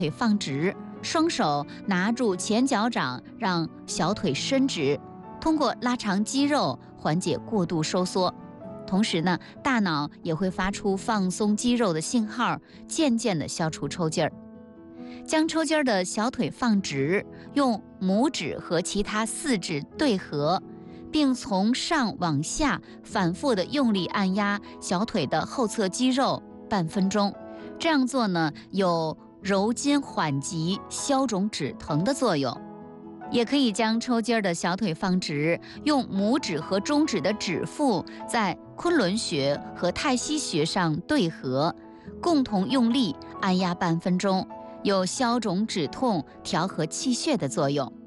腿放直，双手拿住前脚掌，让小腿伸直，通过拉长肌肉缓解过度收缩。同时呢，大脑也会发出放松肌肉的信号，渐渐地消除抽筋儿。将抽筋儿的小腿放直，用拇指和其他四指对合，并从上往下反复地用力按压小腿的后侧肌肉半分钟。这样做呢，有柔筋缓急、消肿止疼的作用。也可以将抽筋儿的小腿放直，用拇指和中指的指腹在昆仑穴和太溪穴上对合，共同用力按压半分钟，有消肿止痛、调和气血的作用。